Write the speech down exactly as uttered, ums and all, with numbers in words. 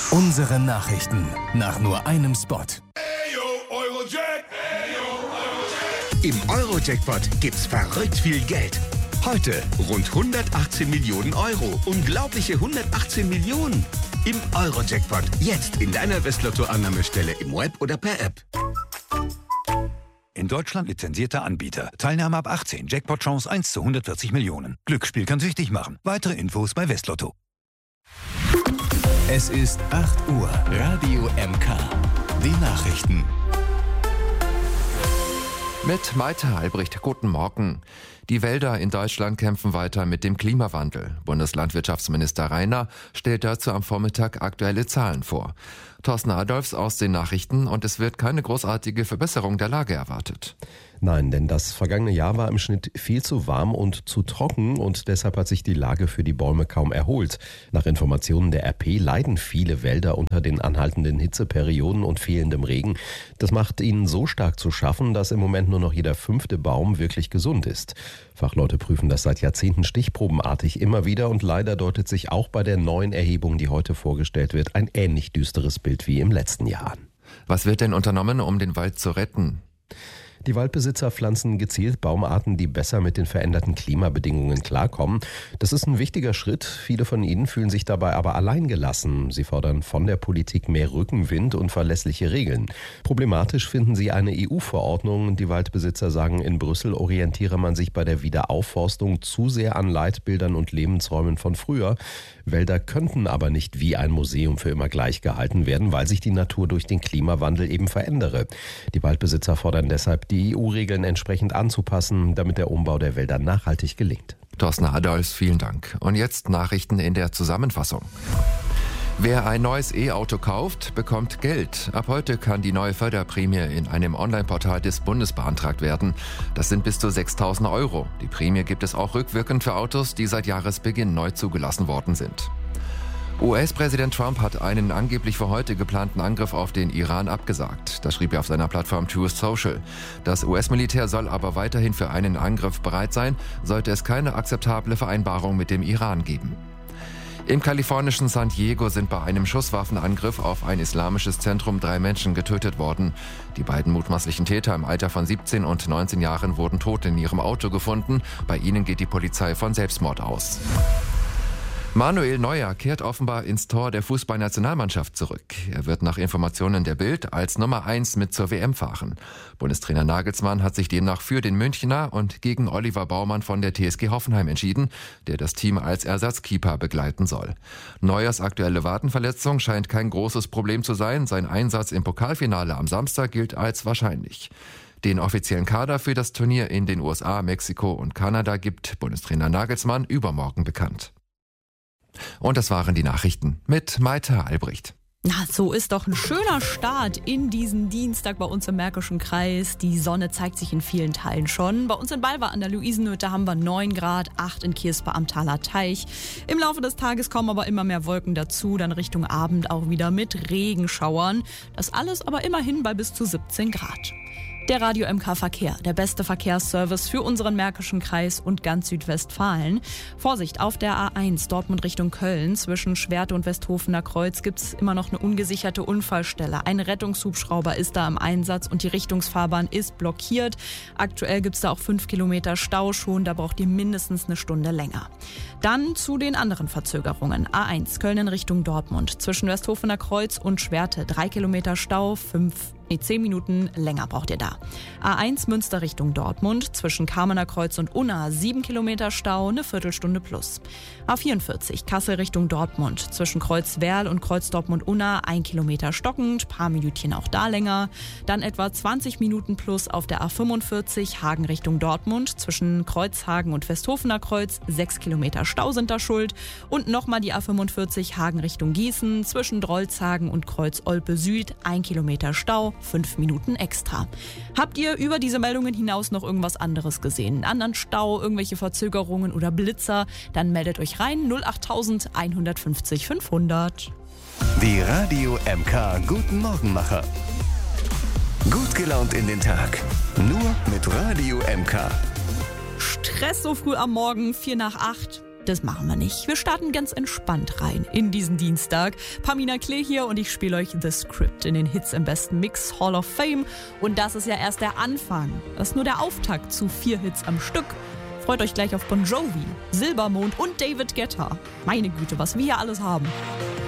Unsere Nachrichten nach nur einem Spot. Im Euro-Jackpot gibt's verrückt viel Geld. Heute rund hundertachtzehn Millionen Euro. Unglaubliche hundertachtzehn Millionen. Im Euro-Jackpot. Jetzt in deiner Westlotto-Annahmestelle im Web oder per App. In Deutschland lizenzierter Anbieter. Teilnahme ab achtzehn. Jackpot-Chance eins zu hundertvierzig Millionen. Glücksspiel kann süchtig machen. Weitere Infos bei Westlotto. Es ist acht Uhr. Radio M K. Die Nachrichten. Mit Maite Albrecht, guten Morgen. Die Wälder in Deutschland kämpfen weiter mit dem Klimawandel. Bundeslandwirtschaftsminister Rainer stellt dazu am Vormittag aktuelle Zahlen vor. Thorsten Adolfs aus den Nachrichten, und es wird keine großartige Verbesserung der Lage erwartet. Nein, denn das vergangene Jahr war im Schnitt viel zu warm und zu trocken und deshalb hat sich die Lage für die Bäume kaum erholt. Nach Informationen der R P leiden viele Wälder unter den anhaltenden Hitzeperioden und fehlendem Regen. Das macht ihnen so stark zu schaffen, dass im Moment nur noch jeder fünfte Baum wirklich gesund ist. Fachleute prüfen das seit Jahrzehnten stichprobenartig immer wieder und leider deutet sich auch bei der neuen Erhebung, die heute vorgestellt wird, ein ähnlich düsteres Bild wie im letzten Jahr an. Was wird denn unternommen, um den Wald zu retten? Die Waldbesitzer pflanzen gezielt Baumarten, die besser mit den veränderten Klimabedingungen klarkommen. Das ist ein wichtiger Schritt. Viele von ihnen fühlen sich dabei aber alleingelassen. Sie fordern von der Politik mehr Rückenwind und verlässliche Regeln. Problematisch finden sie eine E U-Verordnung. Die Waldbesitzer sagen, in Brüssel orientiere man sich bei der Wiederaufforstung zu sehr an Leitbildern und Lebensräumen von früher. Wälder könnten aber nicht wie ein Museum für immer gleich gehalten werden, weil sich die Natur durch den Klimawandel eben verändere. Die Waldbesitzer fordern deshalb, die E U-Regeln entsprechend anzupassen, damit der Umbau der Wälder nachhaltig gelingt. Thorsten Adolfs, vielen Dank. Und jetzt Nachrichten in der Zusammenfassung. Wer ein neues E-Auto kauft, bekommt Geld. Ab heute kann die neue Förderprämie in einem Online-Portal des Bundes beantragt werden. Das sind bis zu sechstausend Euro. Die Prämie gibt es auch rückwirkend für Autos, die seit Jahresbeginn neu zugelassen worden sind. U S-Präsident Trump hat einen angeblich für heute geplanten Angriff auf den Iran abgesagt. Das schrieb er auf seiner Plattform Truth Social. Das U S-Militär soll aber weiterhin für einen Angriff bereit sein, sollte es keine akzeptable Vereinbarung mit dem Iran geben. Im kalifornischen San Diego sind bei einem Schusswaffenangriff auf ein islamisches Zentrum drei Menschen getötet worden. Die beiden mutmaßlichen Täter im Alter von siebzehn und neunzehn Jahren wurden tot in ihrem Auto gefunden. Bei ihnen geht die Polizei von Selbstmord aus. Manuel Neuer kehrt offenbar ins Tor der Fußballnationalmannschaft zurück. Er wird nach Informationen der Bild als Nummer eins mit zur W M fahren. Bundestrainer Nagelsmann hat sich demnach für den Münchner und gegen Oliver Baumann von der T S G Hoffenheim entschieden, der das Team als Ersatzkeeper begleiten soll. Neuers aktuelle Wadenverletzung scheint kein großes Problem zu sein. Sein Einsatz im Pokalfinale am Samstag gilt als wahrscheinlich. Den offiziellen Kader für das Turnier in den U S A, Mexiko und Kanada gibt Bundestrainer Nagelsmann übermorgen bekannt. Und das waren die Nachrichten mit Maite Albrecht. Na, so ist doch ein schöner Start in diesen Dienstag bei uns im Märkischen Kreis. Die Sonne zeigt sich in vielen Teilen schon. Bei uns in Balver an der Luisenhütte haben wir neun Grad, acht in Kirspa am Thaler Teich. Im Laufe des Tages kommen aber immer mehr Wolken dazu, dann Richtung Abend auch wieder mit Regenschauern. Das alles aber immerhin bei bis zu siebzehn Grad. Der Radio M K Verkehr, der beste Verkehrsservice für unseren Märkischen Kreis und ganz Südwestfalen. Vorsicht, auf der A eins Dortmund Richtung Köln zwischen Schwerte und Westhofener Kreuz gibt's immer noch eine ungesicherte Unfallstelle. Ein Rettungshubschrauber ist da im Einsatz und die Richtungsfahrbahn ist blockiert. Aktuell gibt's da auch fünf Kilometer Stau schon, da braucht ihr mindestens eine Stunde länger. Dann zu den anderen Verzögerungen. A eins Köln in Richtung Dortmund zwischen Westhofener Kreuz und Schwerte. Drei Kilometer Stau, fünf Nee, zehn Minuten länger braucht ihr da. A eins Münster Richtung Dortmund, zwischen Kamener Kreuz und Unna, sieben Kilometer Stau, eine Viertelstunde plus. A vierundvierzig Kassel Richtung Dortmund, zwischen Kreuz Werl und Kreuz Dortmund-Unna, ein Kilometer stockend, paar Minütchen auch da länger. Dann etwa zwanzig Minuten plus auf der A fünfundvierzig Hagen Richtung Dortmund, zwischen Kreuzhagen und Westhofener Kreuz, sechs Kilometer Stau sind da schuld. Und nochmal die A fünfundvierzig Hagen Richtung Gießen, zwischen Drolzhagen und Kreuz Olpe Süd, ein Kilometer Stau, fünf Minuten extra. Habt ihr über diese Meldungen hinaus noch irgendwas anderes gesehen? Einen anderen Stau, irgendwelche Verzögerungen oder Blitzer? Dann meldet euch rein null acht eins fünf null fünfhundert. Die Radio M K Guten Morgenmacher. Gut gelaunt in den Tag. Nur mit Radio M K. Stress so früh am Morgen, vier nach acht. das machen wir nicht. Wir starten ganz entspannt rein in diesen Dienstag. Pamina Klee hier und ich spiele euch The Script in den Hits im besten Mix Hall of Fame. Und das ist ja erst der Anfang. Das ist nur der Auftakt zu vier Hits am Stück. Freut euch gleich auf Bon Jovi, Silbermond und David Guetta. Meine Güte, was wir hier alles haben.